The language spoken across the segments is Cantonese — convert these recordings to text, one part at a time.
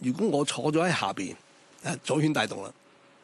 如果我坐咗喺下邊，左圈帶動啦，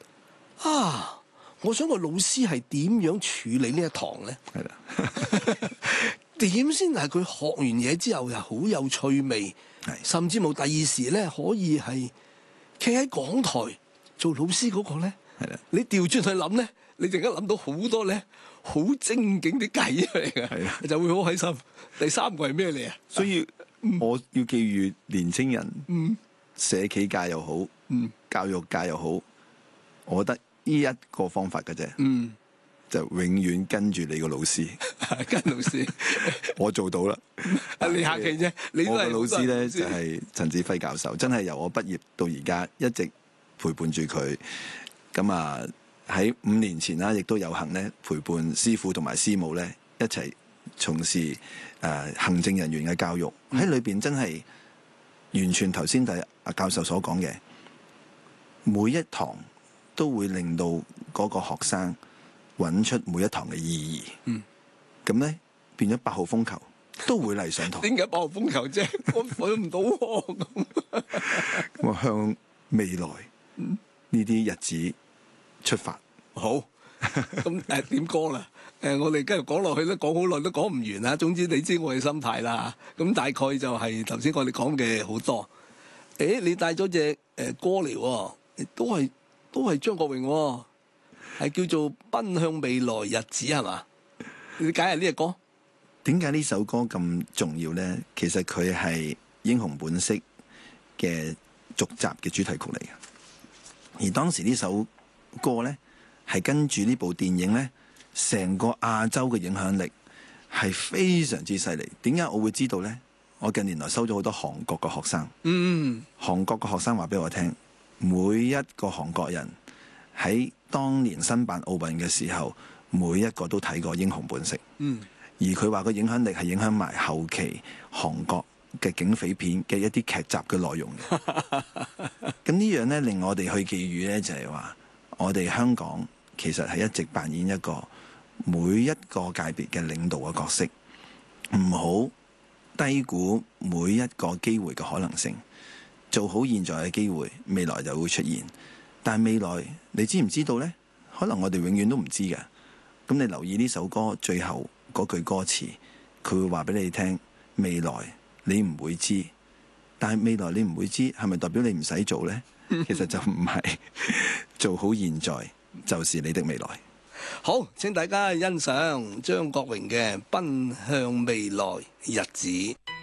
我想個老師係點樣處理呢一堂咧？ 係啦， 點先係佢學完嘢之後又好有趣味，甚至冇第二時咧可以係企喺講台做老師嗰個咧？ 係啦， 你調轉去諗咧，你陣間諗到好多咧好精警啲計出嚟嘅，就會好開心。第三個係咩嚟啊？ 所以我要寄予年青人，社企界又好，教育界又好，我覺得呢一個方法嘅啫，就永遠跟住你個老師， 跟老師， 我做到啦。 你客氣啫，你都係我個老師咧就係陳志輝教授，真係由我畢業到而家一直陪伴住佢。咁啊喺5年前啦，亦都有幸咧陪伴師父同埋師母咧一齊從事行政人員嘅教育，喺裏邊真係完全頭先阿教授所講嘅，每一堂都會令到嗰個學生揾出每一堂嘅意義。咁咧變咗8號風球都會嚟上堂。 點解8號風球啫？我瞓唔到咁。 我向未來呢啲日子出發。 好，咁點歌啦？我哋繼續講落去咧，講好耐都講唔完啦。總之你知我嘅心態啦。咁大概就係頭先我哋講嘅好多。你帶咗隻歌嚟喎，都係張國榮喎，係叫做《奔向未來日子》係嘛？你解下呢隻歌？ 點解呢首歌咁重要呢？其實佢係《英雄本色》嘅續集嘅主題曲嚟嘅，而當時呢首歌呢，係跟住呢部電影呢，成個亞洲嘅影響力係非常之犀利。點解我會知道呢？我近年來收咗好多韓國嘅學生，韓國嘅學生話俾我聽，每一個韓國人喺當年申辦奧運嘅時候，每一個都睇過《英雄本色》，而佢話個影響力係影響埋後期韓國嘅警匪片嘅一啲劇集嘅內容嘅。咁呢樣呢，令我哋去寄語呢，就係話我哋香港其實係一直扮演一個每一個界別嘅領導嘅角色，唔好低估每一個機會嘅可能性，做好現在嘅機會，未來就會出現。但未來你知唔知道呢？可能我哋永遠都唔知嘅。咁你留意呢首歌最後嗰句歌詞，佢會話俾你聽，未來你唔會知，但係未來你唔會知，係咪代表你唔使做呢？其實就唔係，做好現在就是你的未來。 好，請大家欣賞張國榮嘅《奔向未來日子》。